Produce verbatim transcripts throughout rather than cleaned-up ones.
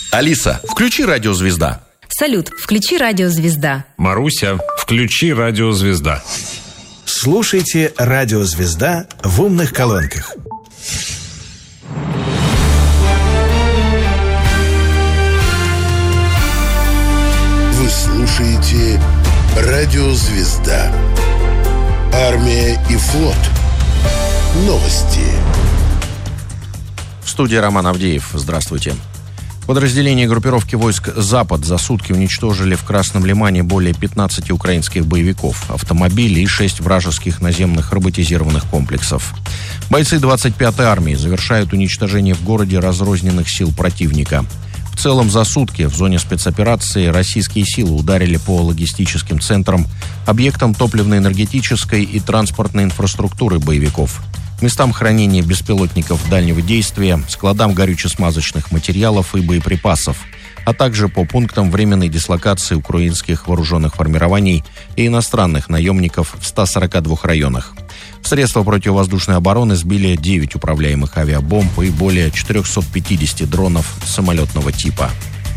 Алиса, включи «Радио Звезда». Салют, включи «Радио Звезда». Маруся, включи «Радио Звезда». Слушайте «Радио Звезда» в умных колонках. Вы слушаете «Радио Звезда». Армия и флот. Новости. В студии Роман Авдеев. Здравствуйте. Подразделения группировки войск «Запад» за сутки уничтожили в Красном Лимане более пятнадцати украинских боевиков, автомобилей и шесть вражеских наземных роботизированных комплексов. Бойцы двадцать пятой армии завершают уничтожение в городе разрозненных сил противника. В целом за сутки в зоне спецоперации российские силы ударили по логистическим центрам, объектам топливно-энергетической и транспортной инфраструктуры боевиков, местам хранения беспилотников дальнего действия, складам горюче-смазочных материалов и боеприпасов, а также по пунктам временной дислокации украинских вооруженных формирований и иностранных наемников в ста сорока двух районах. Средства противовоздушной обороны сбили девять управляемых авиабомб и более четырехсот пятидесяти дронов самолетного типа.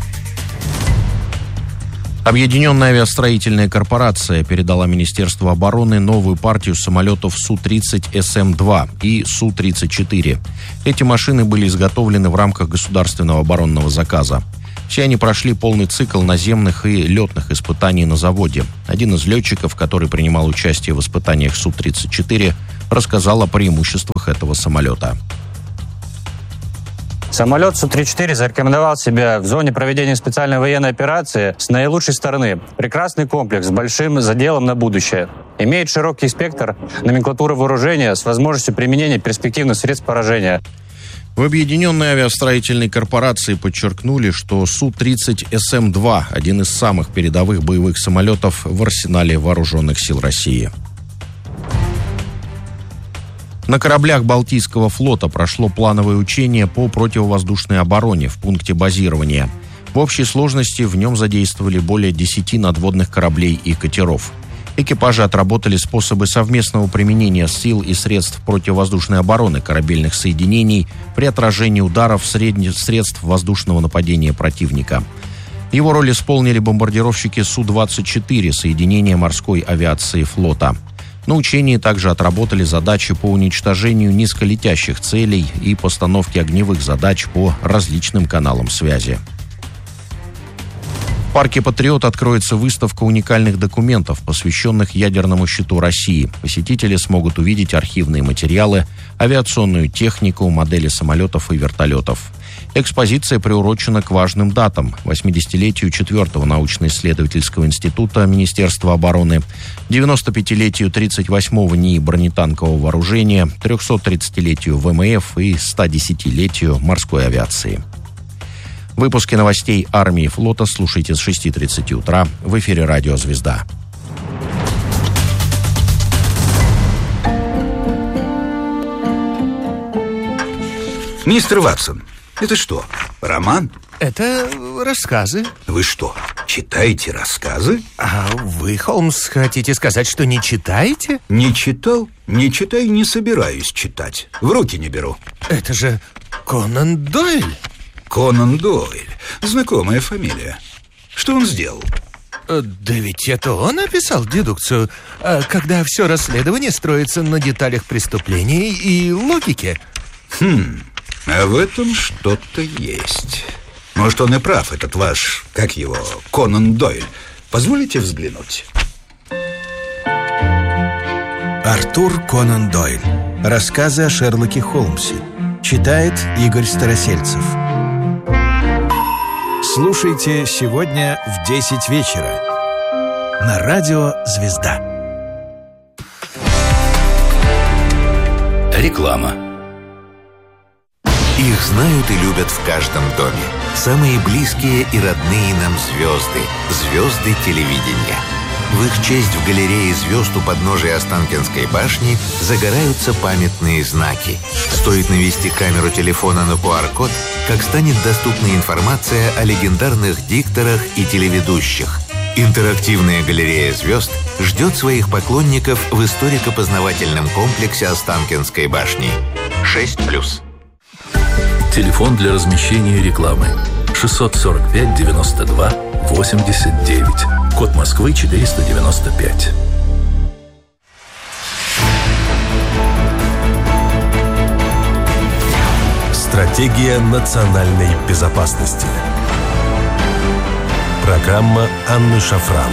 Объединенная авиастроительная корпорация передала Министерству обороны новую партию самолетов Су тридцать Эс Эм два и Су тридцать четыре. Эти машины были изготовлены в рамках государственного оборонного заказа. Все они прошли полный цикл наземных и летных испытаний на заводе. Один из летчиков, который принимал участие в испытаниях Су тридцать четыре, рассказал о преимуществах этого самолета. Самолет Су тридцать четыре зарекомендовал себя в зоне проведения специальной военной операции с наилучшей стороны. Прекрасный комплекс с большим заделом на будущее. Имеет широкий спектр номенклатуры вооружения с возможностью применения перспективных средств поражения. В Объединенной авиастроительной корпорации подчеркнули, что Су тридцать Эс Эм два – один из самых передовых боевых самолетов в арсенале вооруженных сил России. На кораблях Балтийского флота прошло плановое учение по противовоздушной обороне в пункте базирования. В общей сложности в нем задействовали более десяти надводных кораблей и катеров. Экипажи отработали способы совместного применения сил и средств противовоздушной обороны корабельных соединений при отражении ударов средних средств воздушного нападения противника. Его роль исполнили бомбардировщики Су двадцать четыре соединения морской авиации флота. На учении также отработали задачи по уничтожению низколетящих целей и постановке огневых задач по различным каналам связи. В парке «Патриот» откроется выставка уникальных документов, посвященных ядерному щиту России. Посетители смогут увидеть архивные материалы, авиационную технику, модели самолетов и вертолетов. Экспозиция приурочена к важным датам: восьмидесятилетию четвёртого научно-исследовательского института Министерства обороны, девяносто пятилетию тридцать восьмого НИИ бронетанкового вооружения, трехсот тридцатилетию Вэ Эм Эф и ста десятилетию морской авиации. Выпуски новостей армии и флота слушайте с шести тридцати утра в эфире «Радио Звезда». Мистер Ватсон, это что, роман? Это рассказы. Вы что, читаете рассказы? А вы, Холмс, хотите сказать, что не читаете? Не читал, не читаю, не собираюсь читать. В руки не беру. Это же Конан Дойль. Конан Дойль. Знакомая фамилия. Что он сделал? Да ведь это он описал дедукцию, когда все расследование строится на деталях преступлений и логике. Хм, а в этом что-то есть. Может, он и прав, этот ваш, как его, Конан Дойль. Позволите взглянуть? Артур Конан Дойль. Рассказы о Шерлоке Холмсе. Читает Игорь Старосельцев. Слушайте сегодня в десять вечера на радио «Звезда». Реклама. Их знают и любят в каждом доме. Самые близкие и родные нам звезды. Звезды телевидения. В их честь в галерее звезд у подножия Останкинской башни загораются памятные знаки. Стоит навести камеру телефона на ку ар код, как станет доступна информация о легендарных дикторах и телеведущих. Интерактивная галерея звезд ждет своих поклонников в историко-познавательном комплексе Останкинской башни. шесть плюс. Телефон для размещения рекламы шестьсот сорок пять девяносто два восемьдесят девять. Код Москвы четыреста девяносто пять. Стратегия национальной безопасности. Программа Анны Шафран.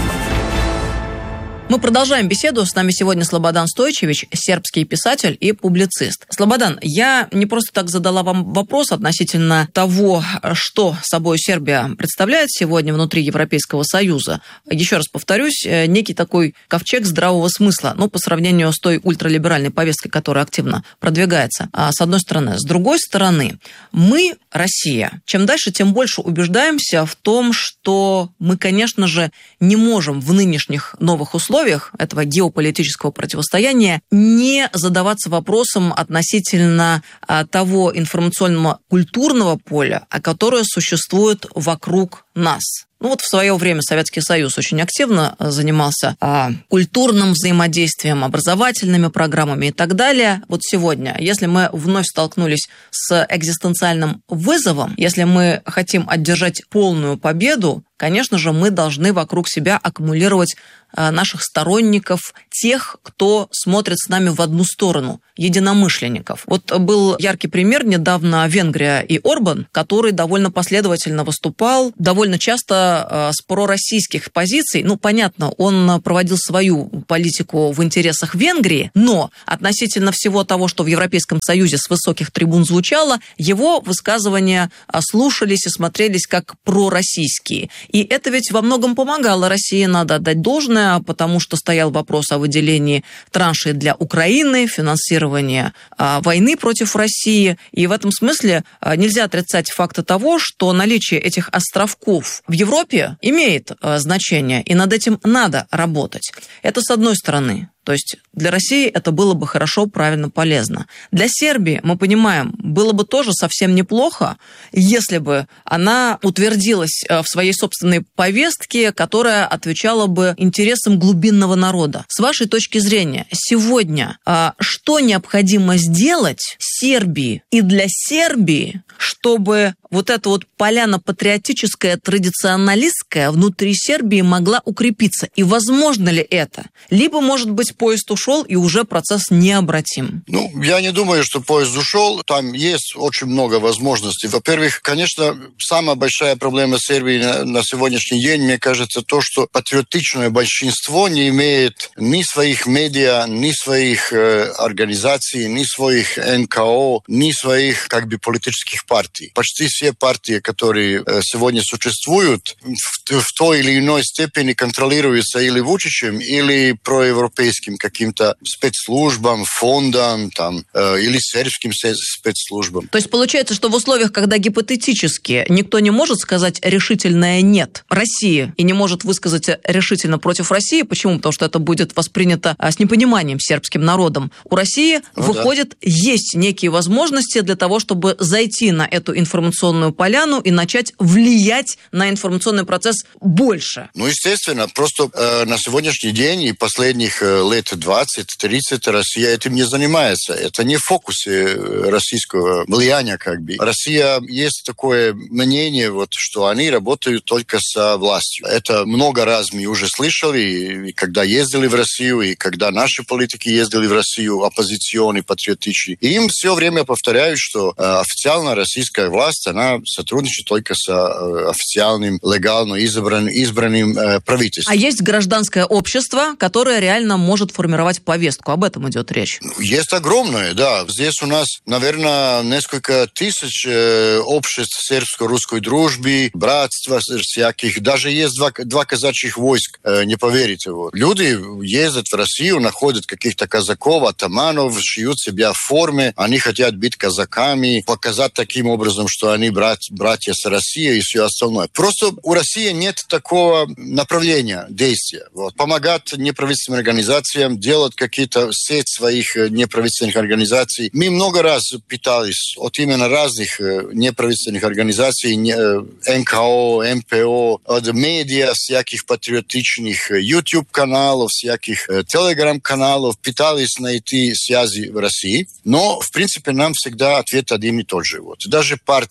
Мы продолжаем беседу. С нами сегодня Слободан Стойчевич, сербский писатель и публицист. Слободан, я не просто так задала вам вопрос относительно того, что собой Сербия представляет сегодня внутри Европейского Союза. Еще раз повторюсь, некий такой ковчег здравого смысла, ну, по сравнению с той ультралиберальной повесткой, которая активно продвигается, с одной стороны. С другой стороны, мы, Россия, чем дальше, тем больше убеждаемся в том, что мы, конечно же, не можем в нынешних новых условиях этого геополитического противостояния не задаваться вопросом относительно того информационного культурного поля, которое существует вокруг нас. Ну вот в свое время Советский Союз очень активно занимался а, культурным взаимодействием, образовательными программами и так далее. Вот сегодня, если мы вновь столкнулись с экзистенциальным вызовом, если мы хотим одержать полную победу, конечно же, мы должны вокруг себя аккумулировать а, наших сторонников, тех, кто смотрит с нами в одну сторону, единомышленников. Вот был яркий пример недавно Венгрия и Орбан, который довольно последовательно выступал, довольно часто с пророссийских позиций. Ну, понятно, он проводил свою политику в интересах Венгрии, но относительно всего того, что в Европейском Союзе с высоких трибун звучало, его высказывания слушались и смотрелись как пророссийские. И это ведь во многом помогало России, надо отдать должное, потому что стоял вопрос о выделении траншей для Украины, финансирования войны против России. И в этом смысле нельзя отрицать факта того, что наличие этих островков в Европе имеет э, значение, и над этим надо работать. Это с одной стороны. То есть для России это было бы хорошо, правильно, полезно. Для Сербии, мы понимаем, было бы тоже совсем неплохо, если бы она утвердилась в своей собственной повестке, которая отвечала бы интересам глубинного народа. С вашей точки зрения, сегодня что необходимо сделать Сербии и для Сербии, чтобы вот эта вот поляна патриотическая, традиционалистская внутри Сербии могла укрепиться? И возможно ли это? Либо, может быть, поезд ушел, и уже процесс необратим. Ну, я не думаю, что поезд ушел. Там есть очень много возможностей. Во-первых, конечно, самая большая проблема Сербии на, на сегодняшний день, мне кажется, то, что патриотичное большинство не имеет ни своих медиа, ни своих э, организаций, ни своих эн ка о, ни своих, как бы, политических партий. Почти все партии, которые э, сегодня существуют, в, в той или иной степени контролируются или Вучичем, или проевропейским каким-то спецслужбам, фондам там, э, или сербским спецслужбам. То есть получается, что в условиях, когда гипотетически никто не может сказать решительное «нет» России и не может высказать решительно против России, почему? Потому что это будет воспринято с непониманием сербским народом. У России, ну, выходит, да, есть некие возможности для того, чтобы зайти на эту информационную поляну и начать влиять на информационный процесс больше. Ну, естественно, просто э, на сегодняшний день и последних э, лет двадцать-тридцать Россия этим не занимается. Это не в фокусе российского влияния, как бы. Россия, есть такое мнение, вот, что они работают только со властью. Это много раз мы уже слышали, и когда ездили в Россию, и когда наши политики ездили в Россию, оппозиционные, патриотичные. И им все время повторяют, что э, официально российская власть, она сотрудничает только с э, официальным, легально избранным, избранным э, правительством. А есть гражданское общество, которое реально может формировать повестку. Об этом идет речь. Есть огромное, да. Здесь у нас, наверное, несколько тысяч э, обществ сербско-русской дружбы, братства всяких. Даже есть два, два казачьих войск, э, не поверите. Вот. Люди ездят в Россию, находят каких-то казаков, атаманов, шьют себя в форме. Они хотят быть казаками, показать таким образом, что они брат, братья с Россией и все остальное. Просто у России нет такого направления действия. Вот. Помогать неправительственным организациям, делать какие-то сеть своих неправительственных организаций. Мы много раз пытались от именно разных неправительственных организаций, эн ка о, эм пэ о, от медиа, всяких патриотичных YouTube-каналов, всяких Telegram-каналов, пытались найти связи в России. Но, в принципе, нам всегда ответ один и тот же. Вот. Даже партии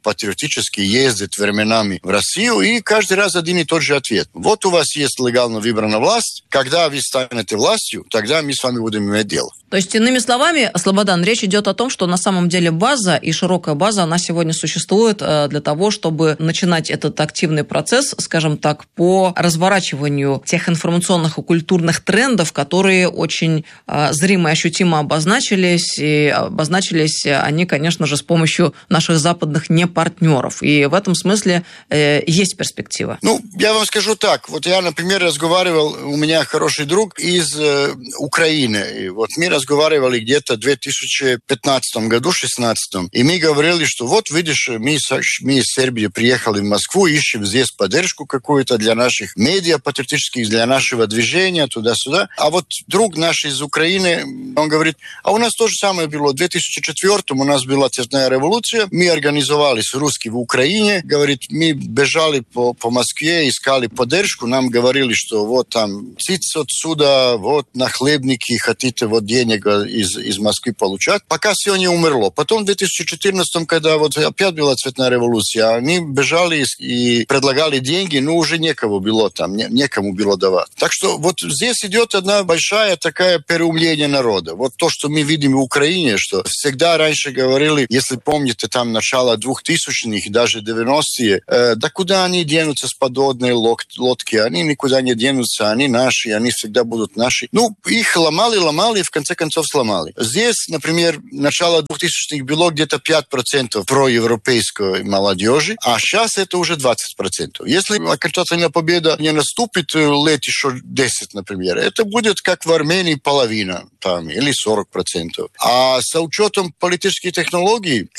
патриотически ездит временами в Россию, и каждый раз один и тот же ответ. Вот у вас есть легально выбранная власть, когда вы станете властью, тогда мы с вами будем иметь дело. То есть, иными словами, Слободан, речь идет о том, что на самом деле база и широкая база, она сегодня существует для того, чтобы начинать этот активный процесс, скажем так, по разворачиванию тех информационных и культурных трендов, которые очень зримо и ощутимо обозначились, и обозначились они, конечно же, с помощью наших западных непартнеров. И в этом смысле э, есть перспектива. Ну, я вам скажу так. Вот я, например, разговаривал, у меня хороший друг из э, Украины. И вот мы разговаривали где-то в две тысячи пятнадцатом году, шестнадцатом, и мы говорили, что вот, видишь, мы, мы из Сербии приехали в Москву, ищем здесь поддержку какую-то для наших медиа патриотических, для нашего движения, туда-сюда. А вот друг наш из Украины, он говорит, а у нас то же самое было. В две тысячи четвёртом у нас была цветная революция, мы организовались русские в Украине, говорит, мы бежали по, по Москве, искали поддержку, нам говорили, что вот там птицы отсюда, вот нахлебники, хотите вот денег из, из Москвы получать, пока все не умерло. Потом в две тысячи четырнадцатом, когда вот опять была цветная революция, они бежали и предлагали деньги, но уже некого было там, не, некому было давать. Так что вот здесь идет одна большая такая переумление народа. Вот то, что мы видим в Украине, что всегда раньше говорили, если помните, там начало двухтысячных, даже девяностые, э, да куда они денутся с подводной лодки? Они никуда не денутся, они наши, они всегда будут наши. Ну, их ломали, ломали и в конце концов сломали. Здесь, например, начало двухтысячных было где-то пять процентов проевропейской молодежи, а сейчас это уже двадцать процентов. Если окончательная победа не наступит лет еще десять, например, это будет как в Армении половина там, или сорок процентов. А с учетом политических технологий